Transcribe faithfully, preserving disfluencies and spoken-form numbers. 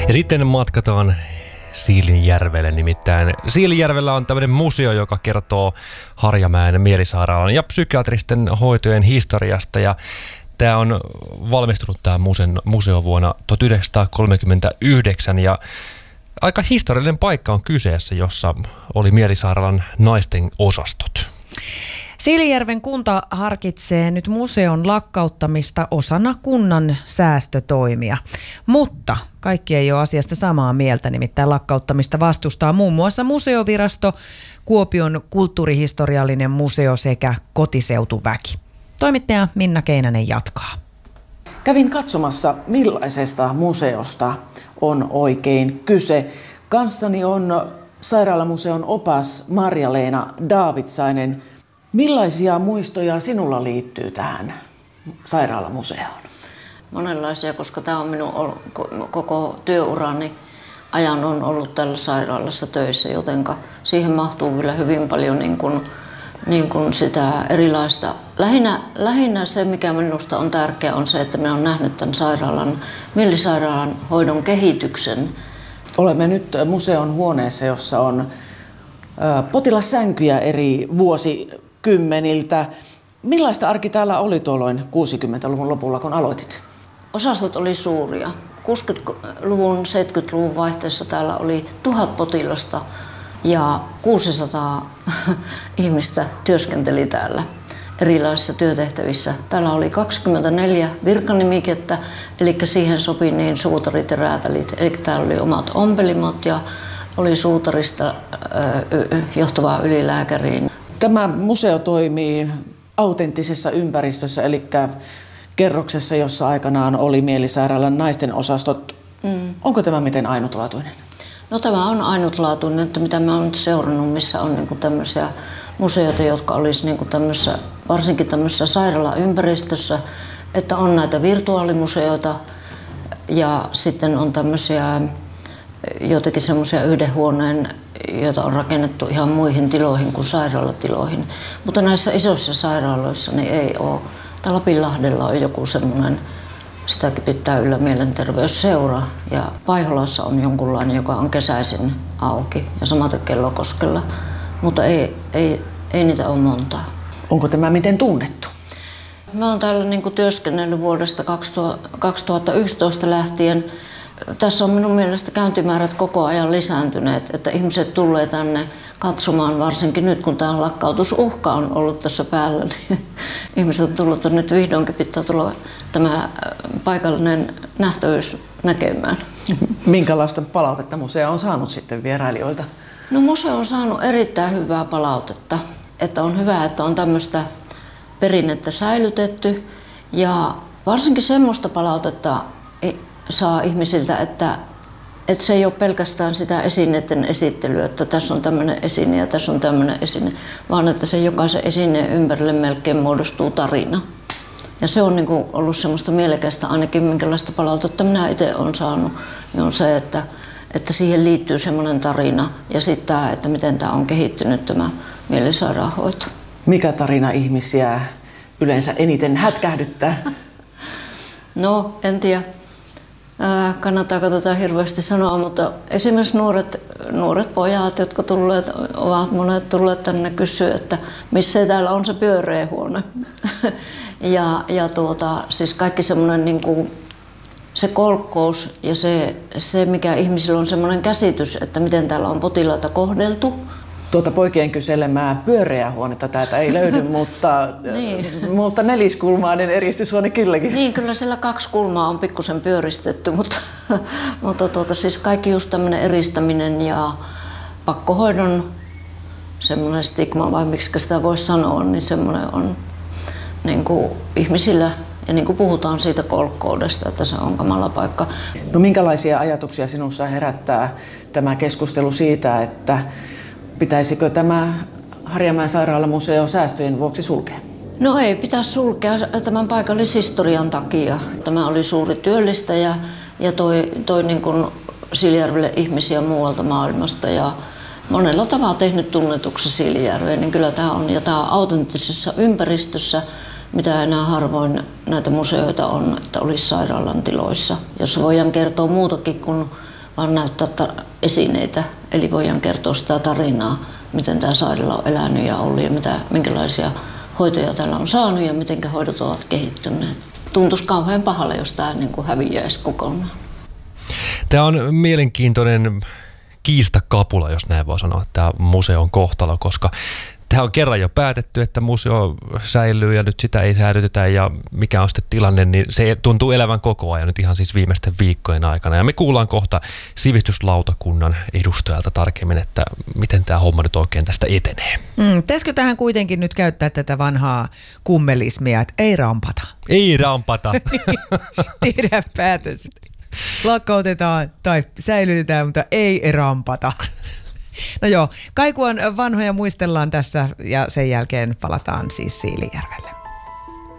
Ja sitten matkataan Siilinjärvelle, nimittäin Siilinjärvellä on tämmöinen museo, joka kertoo Harjamäen mielisairaalan ja psykiatristen hoitojen historiasta, ja tämä on valmistunut tämä museo vuonna tuhatyhdeksänsataakolmekymmentäyhdeksän, ja aika historiallinen paikka on kyseessä, jossa oli mielisairaalan naisten osastot. Siilinjärven kunta harkitsee nyt museon lakkauttamista osana kunnan säästötoimia, mutta kaikki ei ole asiasta samaa mieltä, nimittäin lakkauttamista vastustaa muun muassa museovirasto, Kuopion kulttuurihistoriallinen museo sekä kotiseutuväki. Toimittaja Minna Keinänen jatkaa. Kävin katsomassa, millaisesta museosta on oikein kyse. Kanssani on Sairaalamuseon opas Marja-Leena Daavitsainen. Millaisia muistoja sinulla liittyy tähän sairaalamuseoon? Monenlaisia, koska tämä on minun koko työurani ajan on ollut tällä sairaalassa töissä, jotenka siihen mahtuu kyllä hyvin paljon niin kuin, niin kuin sitä erilaista. Lähinnä, lähinnä se, mikä minusta on tärkeää, on se, että minä olen nähnyt tämän sairaalan, mielisairaalan hoidon kehityksen. Olemme nyt museon huoneessa, jossa on potilassänkyjä eri vuosikymmeniltä. Millaista arki täällä oli tuolloin kuusikymmentäluvun lopulla, kun aloitit? Osastot oli suuria. kuusikymmentäluvun, seitsemänkymmentäluvun vaihteessa täällä oli tuhat potilasta ja kuusisataa ihmistä työskenteli täällä erilaisissa työtehtävissä. Täällä oli kaksikymmentäneljä virkanimikettä, eli siihen sopi niin suutarit ja räätälit. Eli täällä oli omat ompelimot ja oli suutarista johtavaa ylilääkäriin. Tämä museo toimii autenttisessa ympäristössä, eli kerroksessa, jossa aikanaan oli mielisairaalan naisten osastot. Mm. Onko tämä miten ainutlaatuinen? No tämä on ainutlaatuinen, että mitä mä oon nyt seurannut, missä on niinku tämmöisiä museoita, jotka olisi niinku tämmössä, varsinkin tämmöisessä sairaalaympäristössä, että on näitä virtuaalimuseoita ja sitten on tämmöisiä joitakin semmoisia yhden huoneen, joita on rakennettu ihan muihin tiloihin kuin sairaalatiloihin. Mutta näissä isoissa sairaaloissa niin ei ole. Täällä Lapinlahdella on joku semmoinen, sitäkin pitää yllä mielenterveysseura, ja Paiholassa on jonkunlainen, joka on kesäisin auki, ja samaten Kellokoskella, mutta ei, ei, ei niitä ole montaa. Onko tämä miten tunnettu? Mä oon täällä niin kuin työskennellyt vuodesta kaksituhattayksitoista lähtien. Tässä on minun mielestä käyntimäärät koko ajan lisääntyneet, että ihmiset tulee tänne katsomaan, varsinkin nyt kun tämä lakkautusuhka on ollut tässä päällä, niin ihmiset on tullut, että nyt vihdoinkin pitää tulla tämä paikallinen nähtävyys näkemään. Minkälaista palautetta museo on saanut sitten vierailijoilta? No museo on saanut erittäin hyvää palautetta, että on hyvä, että on tämmöistä perinnettä säilytetty ja varsinkin semmoista palautetta saa ihmisiltä, että, että se ei ole pelkästään sitä esineiden esittelyä, että tässä on tämmöinen esine ja tässä on tämmöinen esine, vaan että se jokaisen esineen ympärille melkein muodostuu tarina. Ja se on niin kuin ollut semmoista mielekästä, ainakin minkälaista palautetta minä itse olen saanut, niin on se, että, että siihen liittyy semmoinen tarina ja sitten tämä, että miten tämä on kehittynyt tämä mielisairaanhoito. Mikä tarina ihmisiä yleensä eniten hätkähdyttää? No, en tiedä. Kannattaako tätä hirveästi sanoa, mutta esimerkiksi nuoret, nuoret pojat, jotka tulleet, ovat monet tulleet tänne kysyä, että missä täällä on se pyöreä huone. ja, ja tuota, siis kaikki semmoinen niin kuin se kolkkous ja se, se, mikä ihmisillä on semmoinen käsitys, että miten täällä on potilaita kohdeltu. Tuota poikien kyselemää pyöreää huonetta täältä ei löydy, mutta, niin. mutta neliskulmainen eristyshuone kylläkin. Niin, kyllä siellä kaksi kulmaa on pikkusen pyöristetty, mutta, mutta tuota, siis kaikki just tämmöinen eristäminen ja pakkohoidon semmoinen stigma, vai miksi sitä voisi sanoa, niin semmoinen on niin kuin ihmisillä, ja niin kuin puhutaan siitä kolkkoudesta, että se on kamala paikka. No minkälaisia ajatuksia sinussa herättää tämä keskustelu siitä, että pitäisikö tämä Harjamäen sairaalamuseo säästöjen vuoksi sulkea? No ei pitäisi sulkea tämän paikallishistorian takia. Tämä oli suuri työllistäjä ja toi, toi niin kuin Siilinjärvelle ihmisiä muualta maailmasta ja monella tavalla tehnyt tunnetuksi Siilinjärveen, niin kyllä tämä on. Ja tämä on autenttisessa ympäristössä, mitä enää harvoin näitä museoita on, että olisi sairaalan tiloissa, jossa voidaan kertoa muutakin kuin vaan näyttää tar- esineitä. Eli voidaan kertoa sitä tarinaa, miten tämä sairaala on elänyt ja ollut ja mitä, minkälaisia hoitoja täällä on saanut ja miten hoidot ovat kehittyneet. Tuntuisi kauhean pahalle, jos tämä niin kuin häviäisi kokonaan. Tämä on mielenkiintoinen kiistakapula, jos näin voi sanoa, tämä museon kohtalo, koska tämä on kerran jo päätetty, että museo säilyy ja nyt sitä ei säilytetä ja mikä on sitten tilanne, niin se tuntuu elävän koko ajan nyt ihan siis viimeisten viikkojen aikana. Ja me kuullaan kohta sivistyslautakunnan edustajalta tarkemmin, että miten tämä homma nyt oikein tästä etenee. Mm, pitäisikö tähän kuitenkin nyt käyttää tätä vanhaa kummelismia, että ei rampata? Ei rampata. Tehdään päätös. Lakkautetaan tai säilytetään, mutta ei rampata. No joo, Kaikuan vanhoja muistellaan tässä ja sen jälkeen palataan siis Siilinjärvelle.